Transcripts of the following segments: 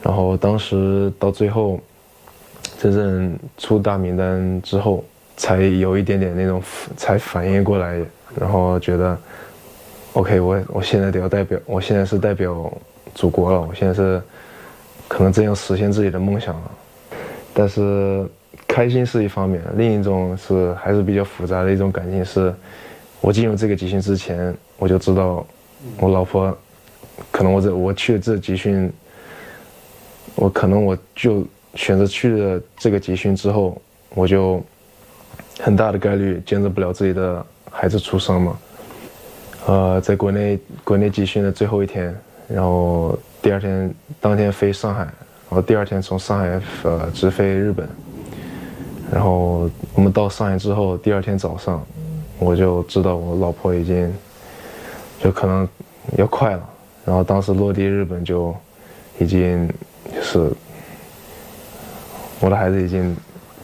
然后当时到最后真正出大名单之后，才有一点点那种才反应过来，然后觉得 OK， 我现在得要代表，我现在是代表祖国了，我现在是可能真要实现自己的梦想了。但是开心是一方面，另一种是还是比较复杂的一种感情是，我进入这个集训之前，我就知道我老婆可能我去了这集训，我就选择去了这个集训之后，我就很大的概率见证不了自己的孩子出生嘛。在国内集训的最后一天，然后当天飞上海，然后第二天从上海直飞日本。然后我们到上海之后，第二天早上，我就知道我老婆已经就可能要快了。然后当时落地日本就已经就是我的孩子已经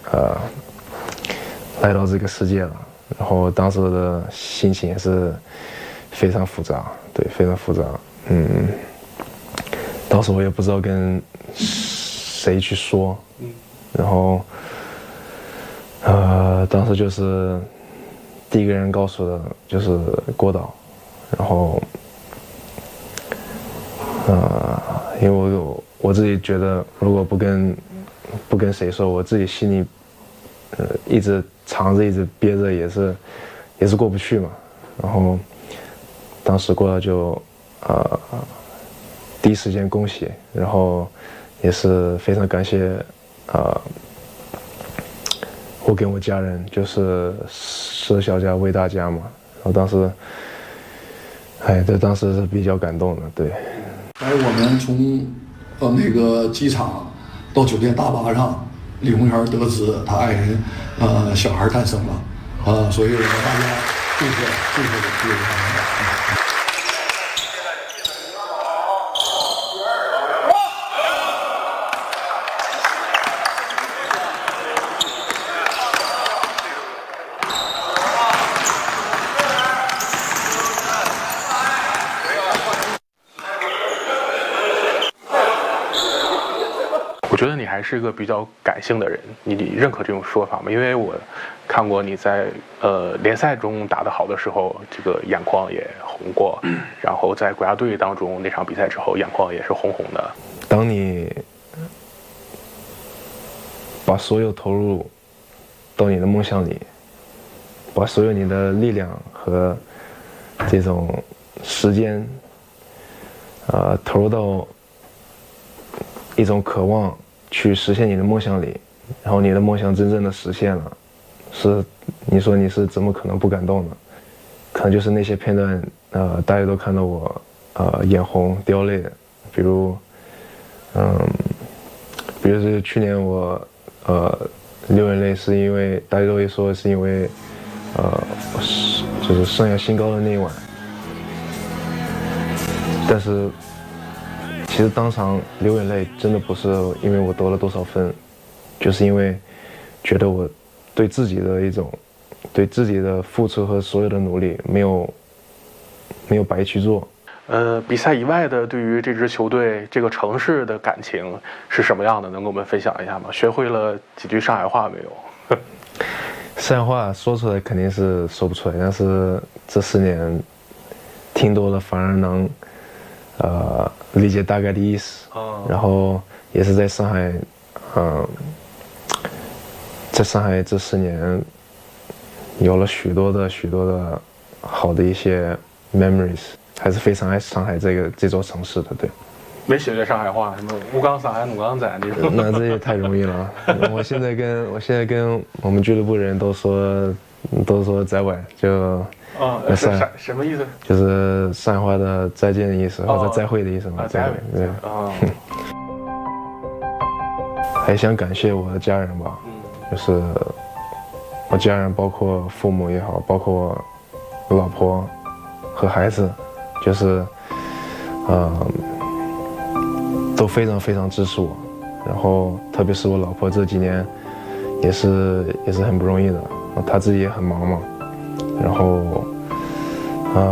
来到这个世界了。然后当时的心情也是非常复杂，对，非常复杂。当时我也不知道跟谁去说，然后当时就是第一个人告诉的就是郭导，然后因为我自己觉得如果不跟谁说，我自己心里一直藏着一直憋着也是过不去嘛。然后当时郭导就第一时间恭喜，然后也是非常感谢我跟我家人，就是舍小家为大家嘛。然后当时这当时是比较感动的，对。 我们从那个机场到酒店大巴上，李宏源得知他爱人小孩诞生了所以我们大家祝贺他。 我觉得你还是一个比较感性的人，你认可这种说法吗？因为我看过你在联赛中打得好的时候，这个眼眶也红过，然后在国家队当中那场比赛之后，眼眶也是红红的。 当你把所有投入到你的梦想里，把所有你的力量和这种时间投入到一种渴望去实现你的梦想里，然后你的梦想真正的实现了，你说你是怎么可能不感动呢？可能就是那些片段大家都看到我眼红掉泪的，比如是去年我流眼泪是因为大家都会说是因为就是生涯新高的那一晚，但是其实当场流眼泪真的不是因为我得了多少分，就是因为觉得我对自己的付出和所有的努力没有白去做。 比赛以外的对于这支球队这个城市的感情是什么样的？能跟我们分享一下吗？学会了几句上海话没有？ 上海话说出来肯定是说不出来，但是这4年听多了反而能理解大概的意思。然后也是在上海这4年有了许多的好的一些 memories， 还是非常爱上海这座城市的。对， 没学学上海话，什么吴刚上海鲁刚仔这种， 那这也太容易了。我现在跟我们俱乐部人都说在外就什么意思？ 就是上海话的再见的意思，或者再会的意思嘛。再会，对。还想感谢我的家人吧，就是我家人，包括父母也好，包括我老婆和孩子，就是都非常非常支持我。然后特别是我老婆这几年也是很不容易的，她自己也很忙嘛。然后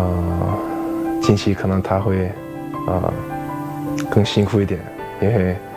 近期可能她会更辛苦一点，因为